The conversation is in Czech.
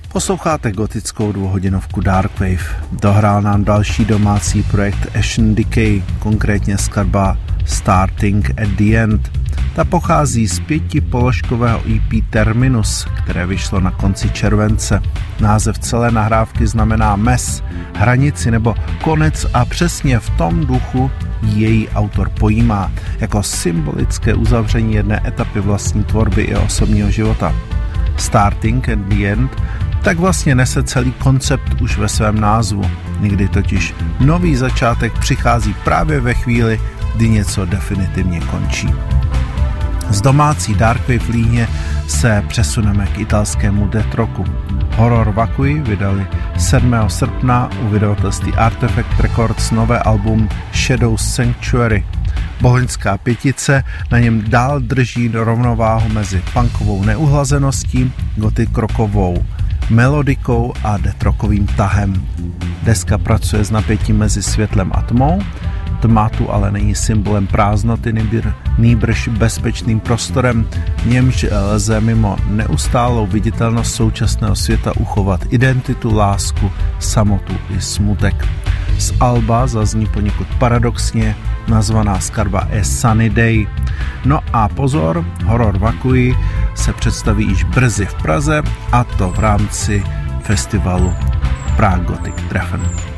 Posloucháte gotickou dvouhodinovku Darkwave. Dohrál nám další domácí projekt Ashen Decay, konkrétně skladba Starting at the End. Ta pochází z 5položkového EP Terminus, které vyšlo na konci července. Název celé nahrávky znamená mez, hranici nebo konec a přesně v tom duchu její autor pojímá jako symbolické uzavření jedné etapy vlastní tvorby i osobního života. Starting at the End tak vlastně nese celý koncept už ve svém názvu. Někdy totiž nový začátek přichází právě ve chvíli, kdy něco definitivně končí. Z domácí Darkwave líně se přesuneme k italskému death rocku. Horror Vacui vydali 7. srpna u vydavatelství Artifact Records nové album Shadow Sanctuary. Bohemská pětice na něm dál drží rovnováhu mezi punkovou neuhlazeností, gothic rockovou melodikou a death rockovým tahem. Deska pracuje s napětím mezi světlem a tmou. Tma tu ale není symbolem prázdnoty, nýbrž bezpečným prostorem, v němž lze mimo neustálou viditelnost současného světa uchovat identitu, lásku, samotu i smutek. Z alba zazní poněkud paradoxně nazvaná skladba A Sunny Day. No a pozor, Horror Vacui se představí již brzy v Praze, a to v rámci festivalu Prague Gothic Treffen.